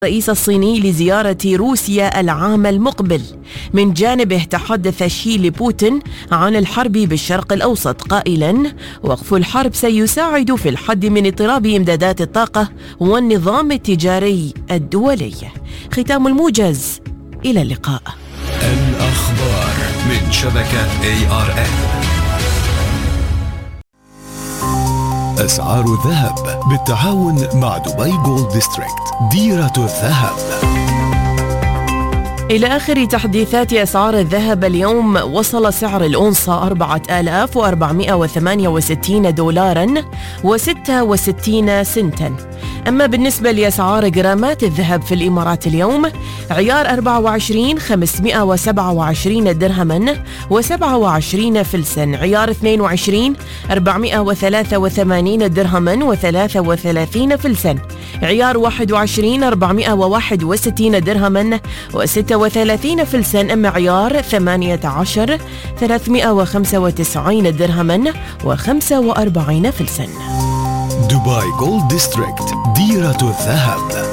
الرئيس الصيني لزيارة روسيا العام المقبل. من جانبه تحدث شي لبوتين عن الحرب بالشرق الأوسط قائلا: وقف الحرب سيساعد في الحد من اضطراب إمدادات الطاقة والنظام التجاري الدولي. ختام الموجز، إلى اللقاء. الأخبار من شبكة ARN. أسعار الذهب بالتعاون مع دبي جولد ديستريكت، ديرة الذهب. إلى آخر تحديثات أسعار الذهب اليوم، وصل سعر الأونصة 4468 دولارا و66 سنتا. أما بالنسبة لأسعار جرامات الذهب في الإمارات اليوم، عيار 24 527 درهما و27 فلسا، عيار 22 483 درهما و33 فلسا، عيار 21 461 درهما و36 فلسا. أما عيار 18 395 درهما و45 فلسا. دبي جولد ديستريكت، ديرة الذهب.